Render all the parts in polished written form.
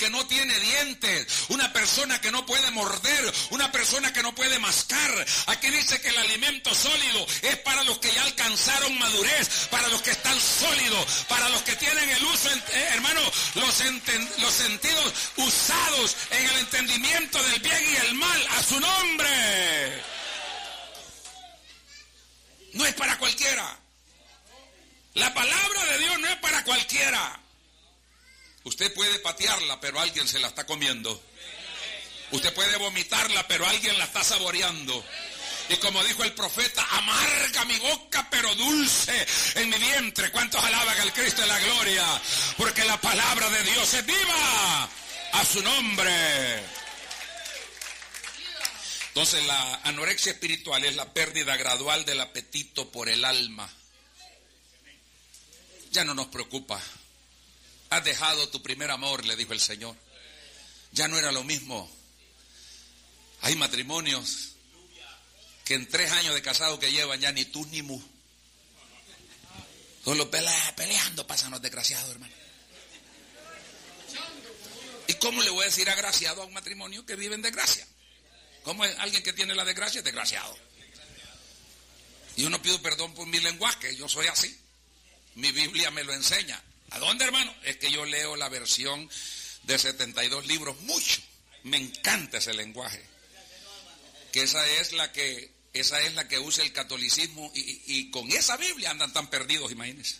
que no tiene dientes, una persona que no puede morder, una persona que no puede mascar. Aquí dice que el alimento sólido es para los que ya alcanzaron madurez, para los que están sólidos, para los que tienen el uso, hermano, los sentidos usados en el entendimiento del bien y el mal. A su nombre. No es para cualquiera. La palabra de Dios no es para cualquiera. Usted puede patearla, pero alguien se la está comiendo. Usted puede vomitarla, pero alguien la está saboreando. Y como dijo el profeta, amarga mi boca, pero dulce en mi vientre. ¿Cuántos alaban al Cristo de la gloria? Porque la palabra de Dios es viva. A su nombre. Entonces la anorexia espiritual es la pérdida gradual del apetito por el alma. Ya no nos preocupa. Has dejado tu primer amor, le dijo el Señor. Ya no era lo mismo. Hay matrimonios que en 3 años de casado que llevan ya ni tú ni mu. Solo peleando pasan los desgraciados, hermano. ¿Y cómo le voy a decir agraciado a un matrimonio que vive en desgracia? ¿Cómo es alguien que tiene la desgracia? Es desgraciado. Y yo no pido perdón por mi lenguaje, yo soy así. Mi Biblia me lo enseña. ¿A dónde, hermano? Es que yo leo la versión de 72 libros mucho. Me encanta ese lenguaje. Que esa es la que usa el catolicismo y con esa Biblia andan tan perdidos, imagínense.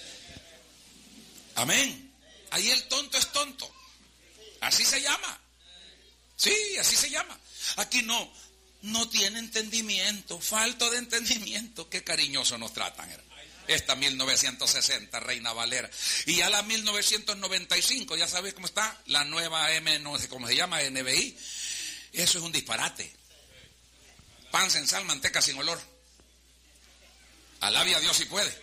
Amén. Ahí el tonto es tonto. Así se llama. Sí, así se llama. Aquí no tiene entendimiento, falto de entendimiento. Qué cariñoso nos tratan, hermano. Esta 1960, Reina Valera. Y ya la 1995, ya sabes cómo está, la nueva no sé cómo se llama, NBI. Eso es un disparate. Pan sin sal, manteca sin olor. Alabe a Dios si puede.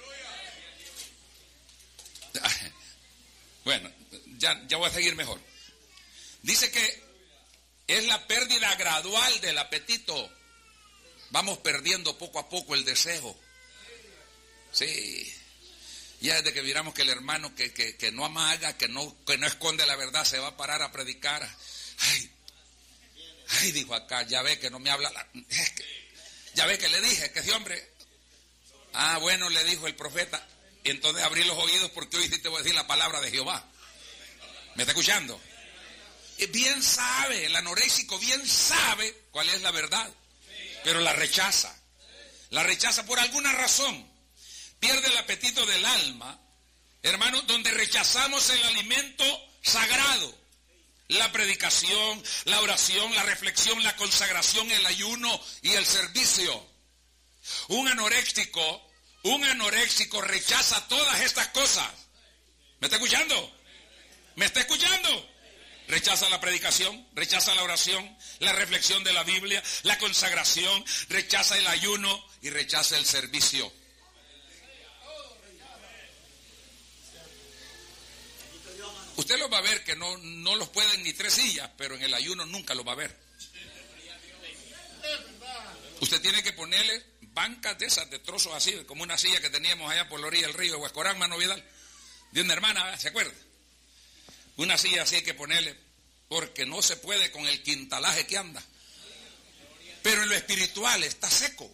Bueno, ya voy a seguir mejor. Dice que es la pérdida gradual del apetito. Vamos perdiendo poco a poco el deseo. Sí. Ya desde que miramos que el hermano que no amaga, que no esconde la verdad, se va a parar a predicar. Ay, dijo acá, ya ve que no me habla. Ya ve que le dije que ese hombre. Ah, bueno, le dijo el profeta. Y entonces abrí los oídos porque hoy sí te voy a decir la palabra de Jehová. ¿Me está escuchando? Bien sabe, el anoréxico bien sabe cuál es la verdad, pero la rechaza. La rechaza por alguna razón. Pierde el apetito del alma, hermano, donde rechazamos el alimento sagrado. La predicación, la oración, la reflexión, la consagración, el ayuno y el servicio. Un anoréxico rechaza todas estas cosas. ¿Me está escuchando? ¿Me está escuchando? Rechaza la predicación, rechaza la oración, la reflexión de la Biblia, la consagración, rechaza el ayuno y rechaza el servicio. Usted los va a ver que no los pueden ni 3 sillas, pero en el ayuno nunca los va a ver. Usted tiene que ponerle bancas de esas, de trozos así, como una silla que teníamos allá por la orilla del río de Huascorán, mano Vidal, de una hermana, ¿se acuerda? Una silla así hay que ponerle, porque no se puede con el quintalaje que anda. Pero en lo espiritual está seco.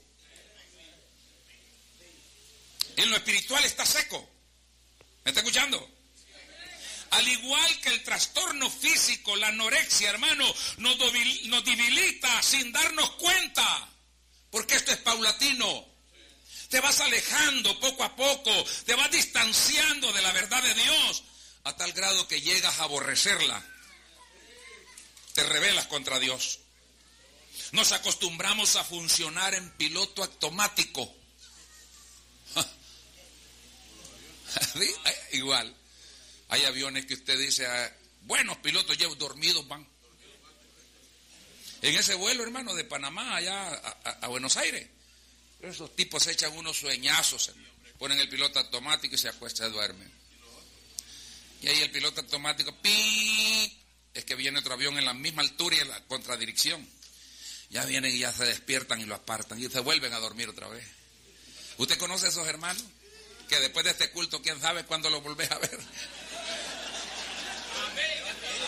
En lo espiritual está seco. ¿Me está escuchando? Al igual que el trastorno físico, la anorexia, hermano, nos debilita sin darnos cuenta. Porque esto es paulatino. Te vas alejando poco a poco, te vas distanciando de la verdad de Dios, a tal grado que llegas a aborrecerla. Te rebelas contra Dios. Nos acostumbramos a funcionar en piloto automático. ¿Sí? Igual. Hay aviones que usted dice, buenos pilotos, ya dormidos van. En ese vuelo, hermano, de Panamá allá a Buenos Aires, esos tipos se echan unos sueñazos, ponen el piloto automático y se acuesta y duermen. Y ahí el piloto automático, ¡pi! Es que viene otro avión en la misma altura y en la contradirección. Ya vienen y ya se despiertan y lo apartan y se vuelven a dormir otra vez. ¿Usted conoce a esos hermanos? Que después de este culto, quién sabe cuándo los volvés a ver.